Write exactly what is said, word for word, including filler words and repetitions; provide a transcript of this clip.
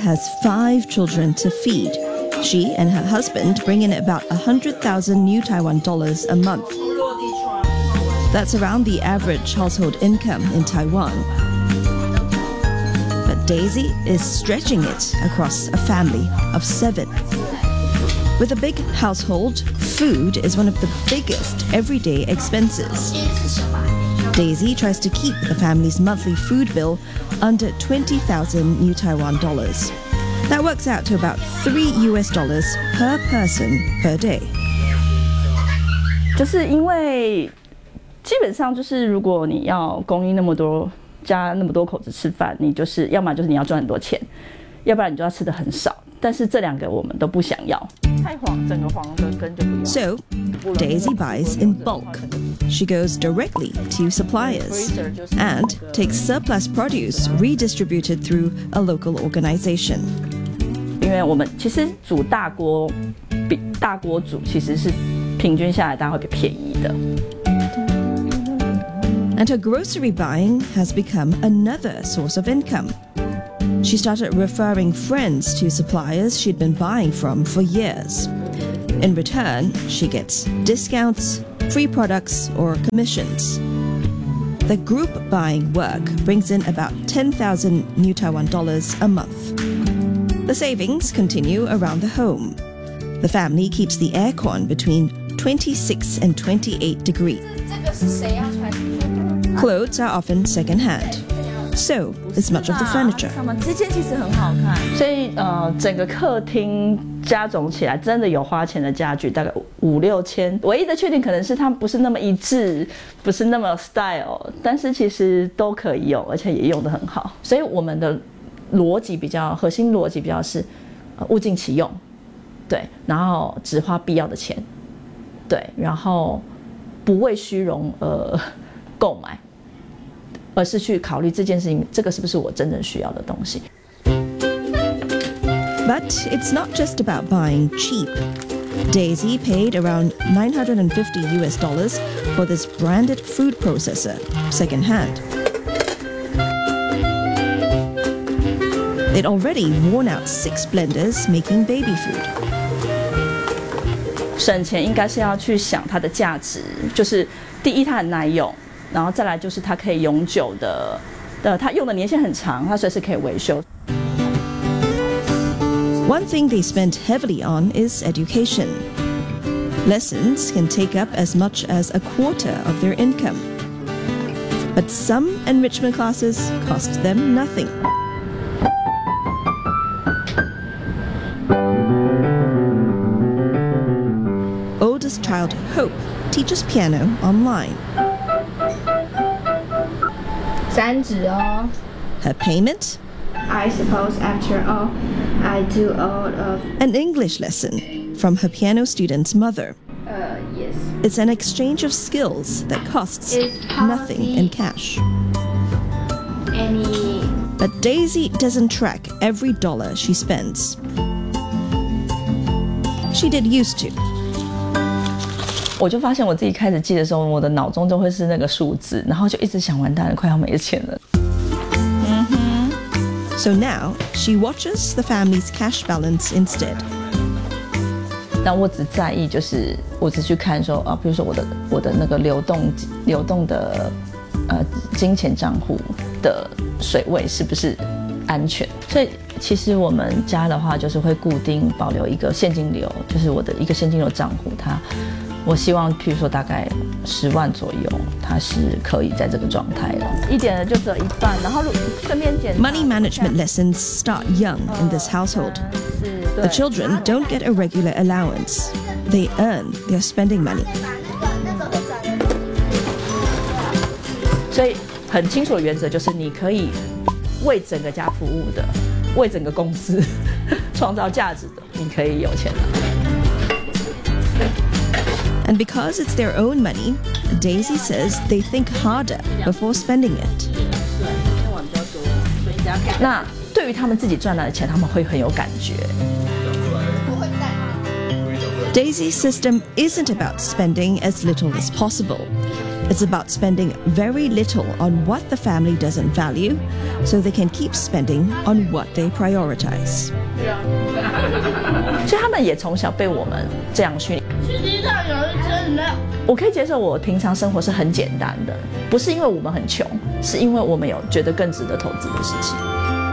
has five children to feed. She and her husband bring in about one hundred thousand new Taiwan dollars a month. That's around the average household income in Taiwan. But Daisy is stretching it across a family of seven. With a big household, food is one of the biggest everyday expenses. Daisy tries to keep the family's monthly food bill under twenty thousand new Taiwan dollars. That works out to about three U S dollars per person per day. 就是因为基本上就是如果你要供应那么多家那么多口子吃饭，你就是要么就是你要赚很多钱，要不然你就要吃的很少。但是这两个我们都不想要。太黄，整个黄的根就不用。 So, Daisy buys in bulk. She goes directly to suppliers and takes surplus produce redistributed through a local organization. 因为我们其实煮大锅，比大锅煮其实是平均下来大概会比便宜的。 And her grocery buying has become another source of income. She started referring friends to suppliers she'd been buying from for years. In return, she gets discounts, free products, or commissions. The group buying work brings in about ten thousand new Taiwan dollars a month. The savings continue around the home. The family keeps the aircon between twenty-six and twenty-eight degrees. Clothes are often second-hand. So is much of the furniture. 这间其实很好看，所以呃，整个客厅加总起来，真的有花钱的家具，大概五六千。唯一的缺点可能是它们不是那么一致，不是那么 style， 但是其实都可以用，而且也用得很好。所以我们的逻辑比较核心逻辑比较是，呃，物尽其用，对，然后只花必要的钱，对，然后不为虚荣而购买。 而是去考虑这件事情，这个是不是我真正需要的东西。 But it's not just about buying cheap. Daisy paid around nine hundred fifty U S dollars for this branded food processor, secondhand. It already worn out six blenders making baby food. 省钱应该是要去想它的价值，就是第一它很耐用。 然后再来就是它可以永久的，呃，它用的年限很长，它随时可以维修。 One thing they spend heavily on is education. Lessons can take up as much as a quarter of their income. But some enrichment classes cost them nothing. Oldest child Hope teaches piano online. 三指哦。 Her payment? I suppose after all, I do all of... An English lesson from her piano student's mother. Uh, yes. It's an exchange of skills that costs nothing in cash. Any... But Daisy doesn't track every dollar she spends. She did used to. 我就发现我自己开始记的时候，我的脑中就会是那个数字，然后就一直想完蛋了，快要没钱了。嗯哼。 So now she watches the family's cash balance instead. 那我只在意就是我只去看说啊，比如说我的我的那个流动流动的呃金钱账户的水位是不是安全？所以其实我们家的话就是会固定保留一个现金流，就是我的一个现金流账户，它。 我希望，譬如说大概十万左右，它是可以在这个状态了。一点的就只有一半，然后顺便检查。 Money management lessons start young in this household. The children don't get a regular allowance. They earn their spending money. 所以很清楚的原则就是，你可以为整个家服务的，为整个公司创造价值的，你可以有钱了。 And because it's their own money, Daisy says they think harder before spending it. 那对于他们自己赚来的钱，他们会很有感觉。 Daisy's system isn't about spending as little as possible. It's about spending very little on what the family doesn't value, so they can keep spending on what they prioritize. 所以他们也从小被我们这样训练。实际上有一真的，我可以接受我平常生活是很简单的，不是因为我们很穷，是因为我们有觉得更值得投资的事情。